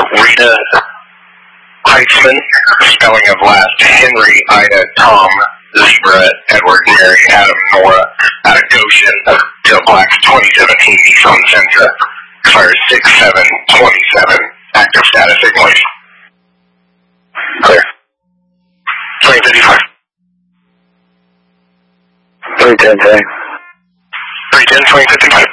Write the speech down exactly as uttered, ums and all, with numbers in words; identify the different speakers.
Speaker 1: Rita Heitzman, spelling of last Henry, Ida, Tom, Zebra, Edward, Mary, Adam, Nora, out of Goshen, to Black twenty seventeen Nissan Sentra, expires six seven twenty-seven, active status English. Clear. twenty fifty-five. three ten, three ten, twenty fifty-five.